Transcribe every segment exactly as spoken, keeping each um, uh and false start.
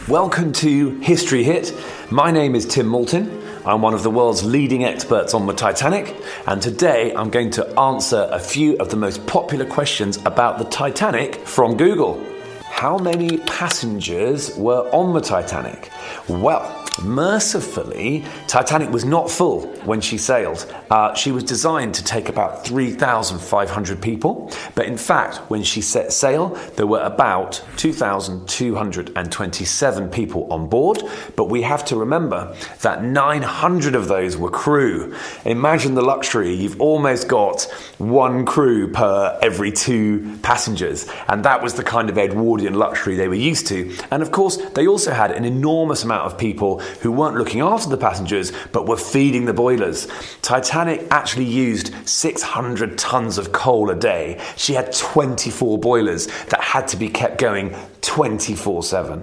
Welcome to History Hit. My name is Tim Moulton. I'm one of the world's leading experts on the Titanic, and today I'm going to answer a few of the most popular questions about the Titanic from Google. How many passengers were on the Titanic? Well, mercifully, Titanic was not full when she sailed. Uh, she was designed to take about three thousand five hundred people, but in fact, when she set sail, there were about two thousand two hundred twenty-seven people on board, but we have to remember that nine hundred of those were crew. Imagine the luxury, you've almost got one crew per every two passengers, and that was the kind of Edwardian luxury they were used to. And of course, they also had an enormous amount of people who weren't looking after the passengers, but were feeding the boilers. Titanic actually used six hundred tons of coal a day. She had twenty-four boilers that had to be kept going twenty-four seven.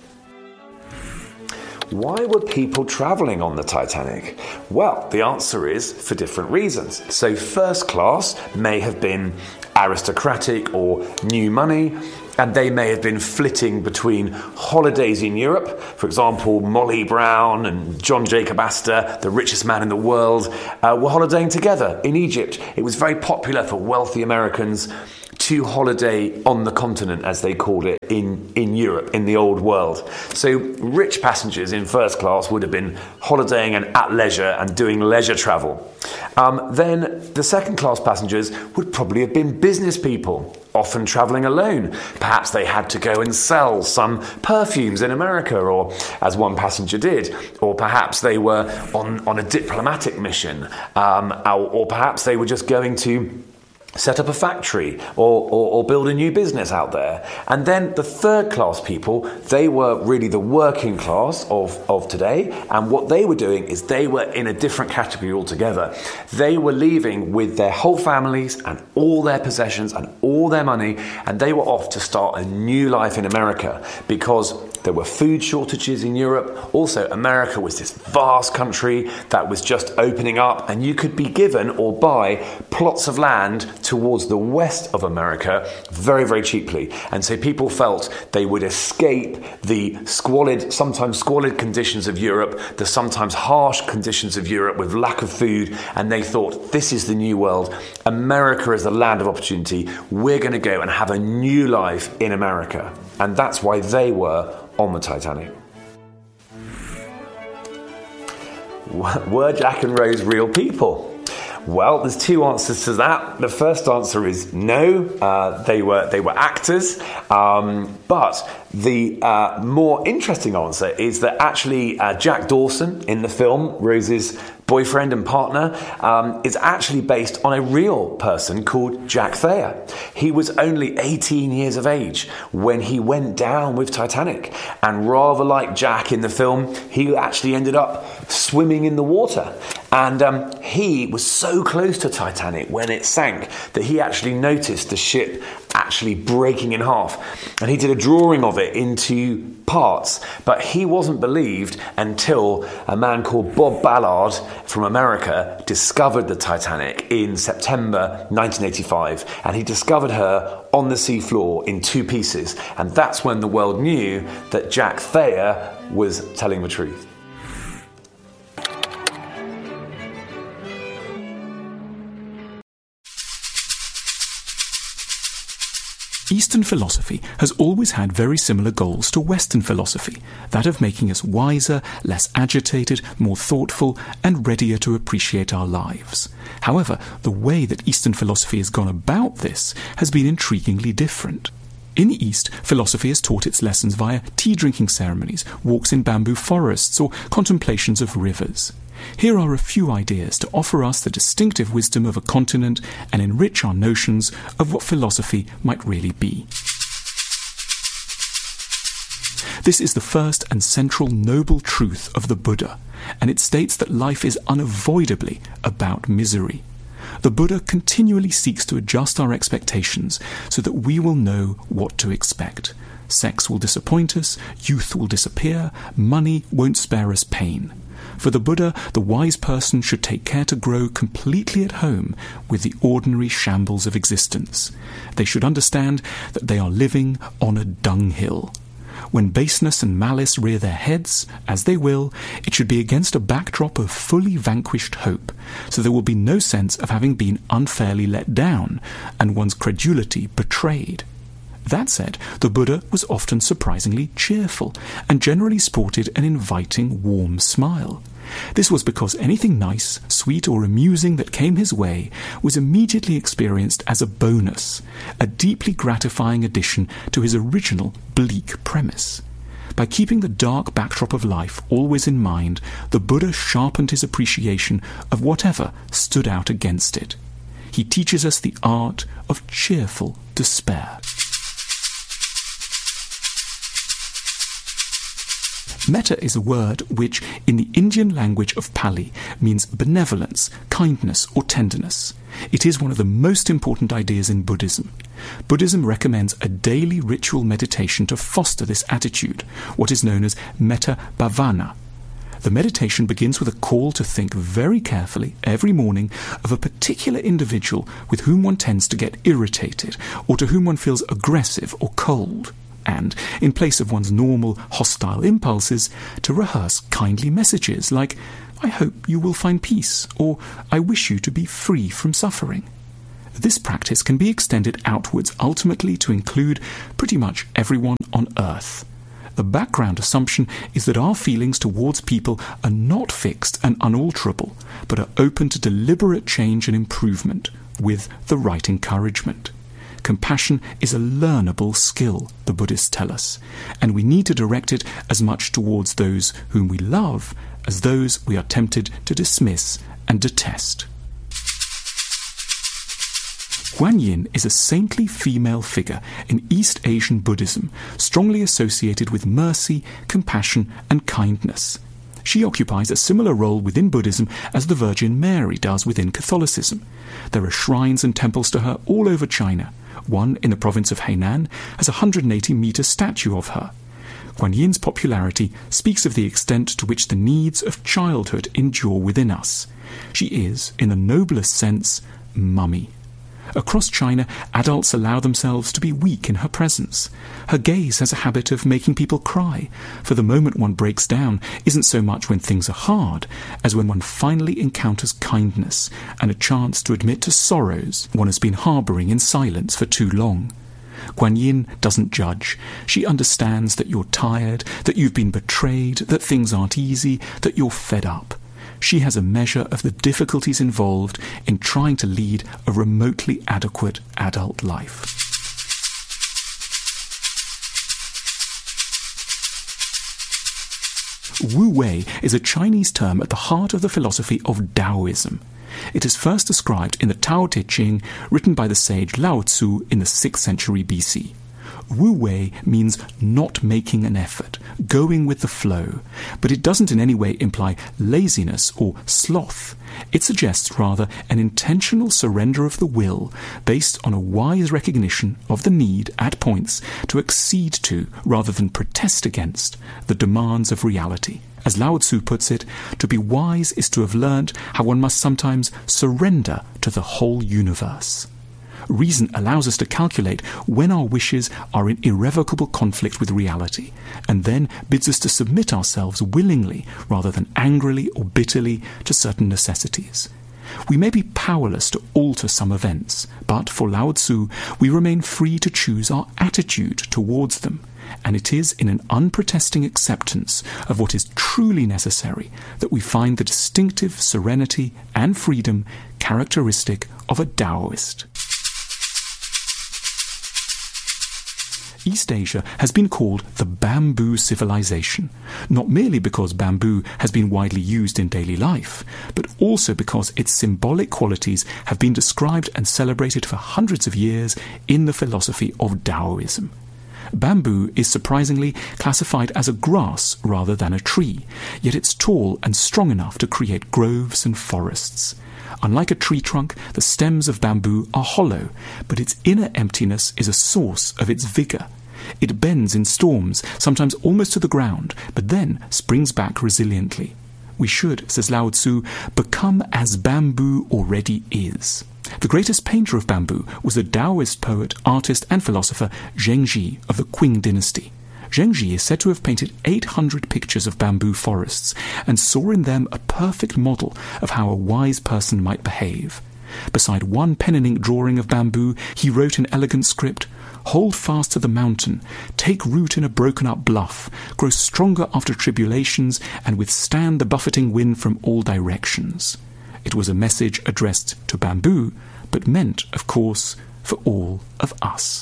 Why were people travelling on the Titanic? Well, the answer is for different reasons. So first class may have been aristocratic or new money, and they may have been flitting between holidays in Europe. For example, Molly Brown and John Jacob Astor, the richest man in the world, uh, were holidaying together in Egypt. It was very popular for wealthy Americans to holiday on the continent, as they called it, in, in Europe, in the old world. So rich passengers in first class would have been holidaying and at leisure and doing leisure travel. Um, then the second class passengers would probably have been business people, often travelling alone. Perhaps they had to go and sell some perfumes in America, or as one passenger did, or perhaps they were on, on a diplomatic mission, um, or, or perhaps they were just going to set up a factory or, or, or build a new business out there. And then the third class people, they were really the working class of, of today. And what they were doing is they were in a different category altogether. They were leaving with their whole families and all their possessions and all their money, and they were off to start a new life in America, because there were food shortages in Europe. Also, America was this vast country that was just opening up, and you could be given or buy plots of land towards the west of America very, very cheaply. And so people felt they would escape the squalid, sometimes squalid conditions of Europe, the sometimes harsh conditions of Europe with lack of food, and they thought, this is the new world. America is the land of opportunity. We're going to go and have a new life in America. And that's why they were on the Titanic. Were Jack and Rose real people? Well, there's two answers to that. The first answer is no. Uh, they were they were actors, um, but the uh, more interesting answer is that actually uh, Jack Dawson in the film, Rose's boyfriend and partner, um, is actually based on a real person called Jack Thayer. He was only eighteen years of age when he went down with Titanic, and rather like Jack in the film, he actually ended up swimming in the water. And um, he was so close to Titanic when it sank that he actually noticed the ship actually breaking in half. And he did a drawing of it into parts, but he wasn't believed until a man called Bob Ballard from America discovered the Titanic in September nineteen eighty-five, and he discovered her on the seafloor in two pieces. And that's when the world knew that Jack Thayer was telling the truth. Eastern philosophy has always had very similar goals to Western philosophy, that of making us wiser, less agitated, more thoughtful, and readier to appreciate our lives. However, the way that Eastern philosophy has gone about this has been intriguingly different. In the East, philosophy has taught its lessons via tea-drinking ceremonies, walks in bamboo forests, or contemplations of rivers. Here are a few ideas to offer us the distinctive wisdom of a continent and enrich our notions of what philosophy might really be. This is the first and central noble truth of the Buddha, and it states that life is unavoidably about misery. The Buddha continually seeks to adjust our expectations so that we will know what to expect. Sex will disappoint us, youth will disappear, money won't spare us pain. For the Buddha, the wise person should take care to grow completely at home with the ordinary shambles of existence. They should understand that they are living on a dunghill. When baseness and malice rear their heads, as they will, it should be against a backdrop of fully vanquished hope, so there will be no sense of having been unfairly let down and one's credulity betrayed. That said, the Buddha was often surprisingly cheerful and generally sported an inviting, warm smile. This was because anything nice, sweet or amusing that came his way was immediately experienced as a bonus, a deeply gratifying addition to his original bleak premise. By keeping the dark backdrop of life always in mind, the Buddha sharpened his appreciation of whatever stood out against it. He teaches us the art of cheerful despair. Metta is a word which, in the Indian language of Pali, means benevolence, kindness, or tenderness. It is one of the most important ideas in Buddhism. Buddhism recommends a daily ritual meditation to foster this attitude, what is known as metta bhavana. The meditation begins with a call to think very carefully every morning of a particular individual with whom one tends to get irritated or to whom one feels aggressive or cold. And, in place of one's normal hostile impulses, to rehearse kindly messages like, "I hope you will find peace," or "I wish you to be free from suffering." This practice can be extended outwards ultimately to include pretty much everyone on earth. The background assumption is that our feelings towards people are not fixed and unalterable, but are open to deliberate change and improvement, with the right encouragement. Compassion is a learnable skill, the Buddhists tell us, and we need to direct it as much towards those whom we love as those we are tempted to dismiss and detest. Guanyin is a saintly female figure in East Asian Buddhism, strongly associated with mercy, compassion, and kindness. She occupies a similar role within Buddhism as the Virgin Mary does within Catholicism. There are shrines and temples to her all over China. One in the province of Hainan has a one hundred eighty metre statue of her. Guanyin's popularity speaks of the extent to which the needs of childhood endure within us. She is, in the noblest sense, mummy. Across China, adults allow themselves to be weak in her presence. Her gaze has a habit of making people cry, for the moment one breaks down isn't so much when things are hard, as when one finally encounters kindness and a chance to admit to sorrows one has been harbouring in silence for too long. Guanyin doesn't judge. She understands that you're tired, that you've been betrayed, that things aren't easy, that you're fed up. She has a measure of the difficulties involved in trying to lead a remotely adequate adult life. Wu Wei is a Chinese term at the heart of the philosophy of Taoism. It is first described in the Tao Te Ching, written by the sage Lao Tzu in the sixth century B C. Wu Wei means not making an effort, going with the flow, but it doesn't in any way imply laziness or sloth. It suggests rather an intentional surrender of the will based on a wise recognition of the need, at points, to accede to, rather than protest against, the demands of reality. As Lao Tzu puts it, to be wise is to have learnt how one must sometimes surrender to the whole universe. Reason allows us to calculate when our wishes are in irrevocable conflict with reality, and then bids us to submit ourselves willingly rather than angrily or bitterly to certain necessities. We may be powerless to alter some events, but for Lao Tzu, we remain free to choose our attitude towards them, and it is in an unprotesting acceptance of what is truly necessary that we find the distinctive serenity and freedom characteristic of a Taoist. East Asia has been called the bamboo civilization, not merely because bamboo has been widely used in daily life, but also because its symbolic qualities have been described and celebrated for hundreds of years in the philosophy of Taoism. Bamboo is surprisingly classified as a grass rather than a tree, yet it's tall and strong enough to create groves and forests. Unlike a tree trunk, the stems of bamboo are hollow, but its inner emptiness is a source of its vigour. It bends in storms, sometimes almost to the ground, but then springs back resiliently. We should, says Lao Tzu, become as bamboo already is. The greatest painter of bamboo was the Taoist poet, artist and philosopher Zheng Zhi of the Qing dynasty. Zhengzhi is said to have painted eight hundred pictures of bamboo forests and saw in them a perfect model of how a wise person might behave. Beside one pen and ink drawing of bamboo, he wrote in elegant script, "Hold fast to the mountain, take root in a broken-up bluff, grow stronger after tribulations, and withstand the buffeting wind from all directions." It was a message addressed to bamboo, but meant, of course, for all of us.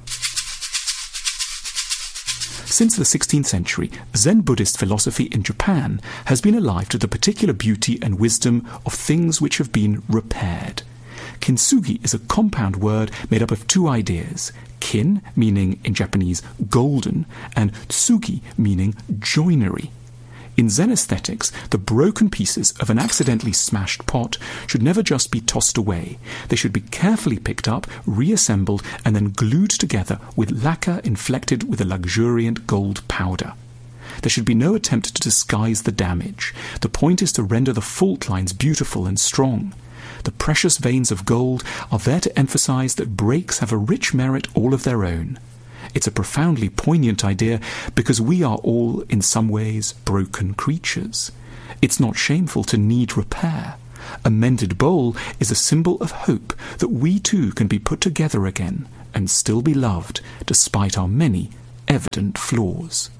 Since the sixteenth century, Zen Buddhist philosophy in Japan has been alive to the particular beauty and wisdom of things which have been repaired. Kintsugi is a compound word made up of two ideas, kin, meaning in Japanese golden, and tsugi, meaning joinery. In Zen aesthetics, the broken pieces of an accidentally smashed pot should never just be tossed away. They should be carefully picked up, reassembled, and then glued together with lacquer inflected with a luxuriant gold powder. There should be no attempt to disguise the damage. The point is to render the fault lines beautiful and strong. The precious veins of gold are there to emphasize that breaks have a rich merit all of their own. It's a profoundly poignant idea because we are all, in some ways, broken creatures. It's not shameful to need repair. A mended bowl is a symbol of hope that we too can be put together again and still be loved despite our many evident flaws.